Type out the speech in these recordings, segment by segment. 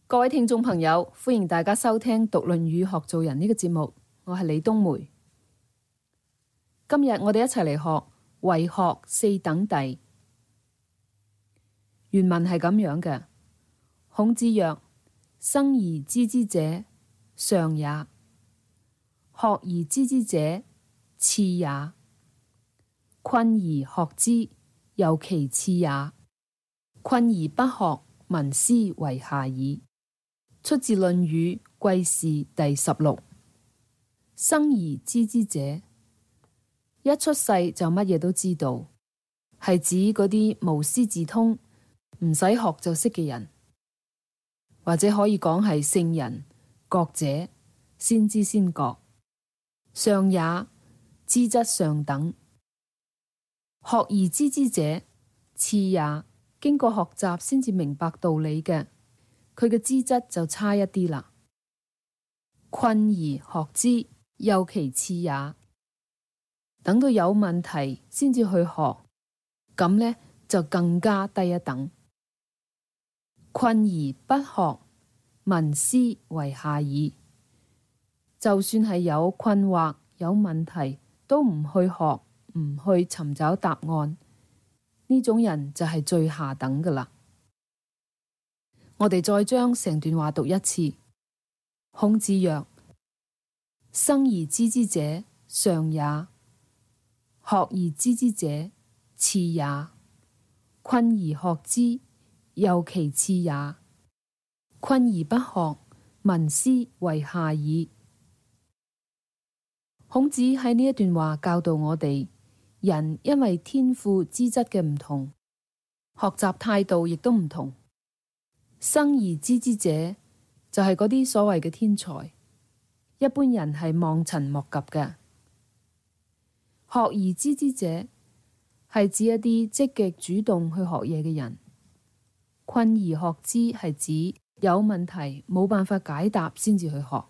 各位聽眾朋友，歡迎大家收聽《讀論語學做人》呢個節目，我係李冬梅。今日我哋一齊嚟學為學四等第。原文係咁樣嘅：孔子曰：生而知之者，上也；學而知之者，次也；困而學之，又其次也。困而不學，文思為下矣。出自《論語·季氏》第16。生而知之者，一出世就乜嘢都知道，係指嗰啲無師自通，唔使學就識嘅人，或者可以講係聖人、覺者、先知先覺。上也，資質上等；學而知之者，次也，經過學習先至明白道理嘅，佢嘅資質就差一啲啦。困而學之，又其次也。等到有問題先至去學，咁呢就更加低一等。困而不學，文思為下矣。就算係有困惑、有問題，都唔去學，唔去尋找答案，呢種人就係最下等噶啦。我哋再將成段話讀一次。孔子曰：生而知之者，上也；學而知之者，次也；困而學之，又其次也。困而不學，文思為下矣。孔子喺呢一段話教導我哋，人因為天賦資質嘅唔同，學習態度亦都唔同。生而知之者就係嗰啲所謂嘅天才，一般人係望塵莫及嘅。學而知之者係指一啲積極主動去學嘢嘅人。困而學之係指有問題冇辦法解答先至去學。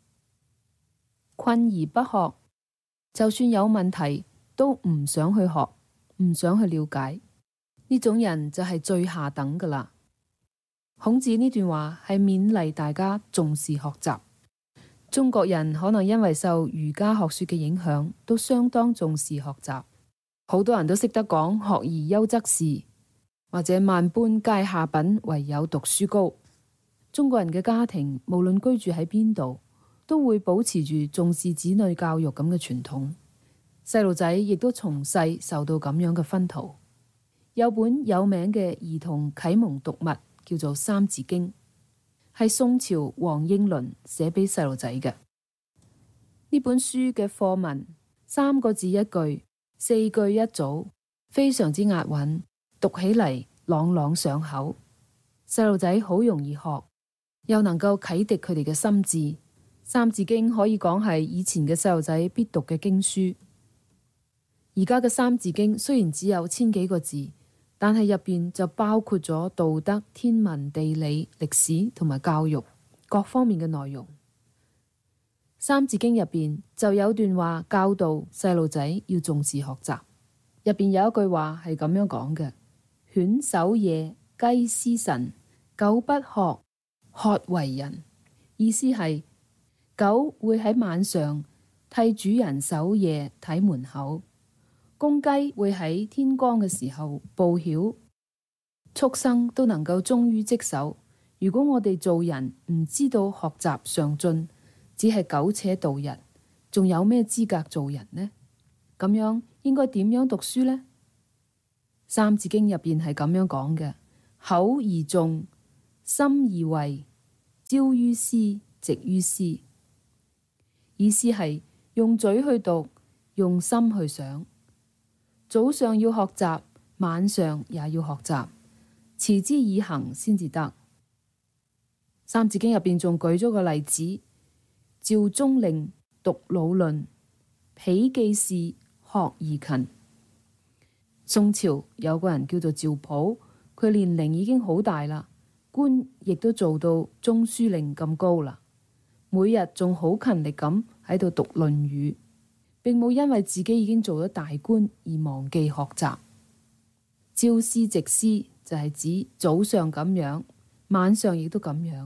困而不學，就算有問題都唔想去學，唔想去了解，呢種人就係最下等噶啦。孔子呢段話係勉勵大家重視學習。中國人可能因為受儒家學說嘅影響，都相當重視學習。好多人都識得講學而優則仕，或者萬般皆下品，唯有讀書高。中國人嘅家庭無論居住喺邊度，都會保持住重視子女教育咁嘅傳統。細路仔亦都從細受到咁樣嘅熏陶。有本有名嘅兒童啟蒙讀物叫做《三字經》，係宋朝王應麟寫俾細路仔嘅。呢本書嘅課文3個字一句，4句一組，非常之押韻，讀起嚟朗朗上口，細路仔好容易學，又能夠啟迪佢哋嘅心智。《三字經》可以講係以前嘅細路仔必讀嘅經書。而家嘅《三字經》雖然只有1000幾個字，但係入邊就包括咗道德、天文、地理、歷史同埋教育各方面嘅內容。《三字經》入邊就有段話教導細路仔要重視學習。入邊有一句話係咁樣講嘅：犬守夜，雞司晨，狗不學，渴為人。意思係狗會喺晚上替主人守夜睇門口，公雞會喺天光嘅時候報曉，畜生都能夠忠於職守。如果我哋做人唔知道學習上進，只係苟且度日，仲有咩資格做人呢？咁樣應該點樣讀書呢？《三字經》入邊係咁樣講嘅：口而重，心而為，朝於斯，夕於斯。意思係用嘴去讀，用心去想。早上要學習，晚上也要學習，持之以恆先至得。《三字經》入邊仲舉咗個例子：趙中令讀魯論，否記事，學而勤。宋朝有個人叫做趙普，佢年齡已經好大啦，官亦都做到中書令咁高啦，每日仲好勤力咁喺度讀《論語》，並冇因為自己已經做咗大官而忘記學習。朝思夕思就係指早上咁樣，晚上亦都咁樣，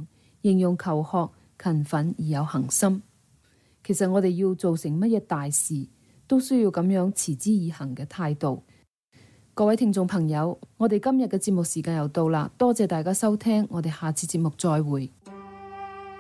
形容求學勤奮而有恒心。其實我哋要做成乜嘢大事，都需要咁樣持之以恆嘅態度。各位聽眾朋友，我哋今日嘅節目時間又到啦，多謝大家收聽，我哋下次節目再會。